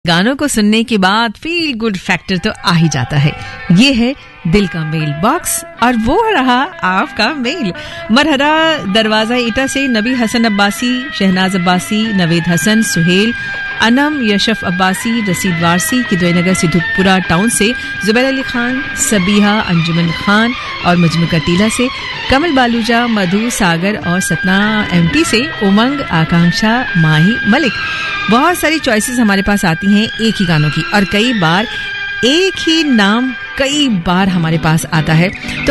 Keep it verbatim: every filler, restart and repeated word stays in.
गानों को सुनने के बाद फील गुड फैक्टर तो आ ही जाता है। ये है दिल का मेल बॉक्स और वो रहा आपका मेल। मरहरा दरवाजा ईटा से नबी हसन अब्बासी, शहनाज अब्बासी, नवेद हसन, सुहेल, अनम, यशफ अब्बासी, रसीद वारसी, किदवईनगर सिद्धपुरा टाउन से जुबैर अली खान, सबीहा, अंजुमन खान और मजनू कटीला से कमल बालूजा, मधु, सागर और सतना एमपी से उमंग, आकांक्षा, माही, मलिक। बहुत सारी चॉइसेस हमारे पास आती हैं एक ही गानों की और कई बार एक ही नाम कई बार हमारे पास आता है। तो